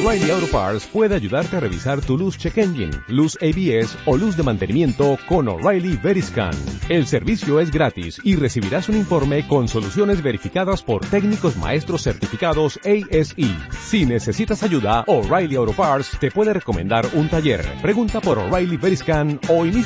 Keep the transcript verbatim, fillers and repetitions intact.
O'Reilly Auto Parts puede ayudarte a revisar tu luz check engine, luz A B S o luz de mantenimiento con O'Reilly Veriscan. El servicio es gratis y recibirás un informe con soluciones verificadas por técnicos maestros certificados A S E. Si necesitas ayuda, O'Reilly Auto Parts te puede recomendar un taller. Pregunta por O'Reilly Veriscan o inicia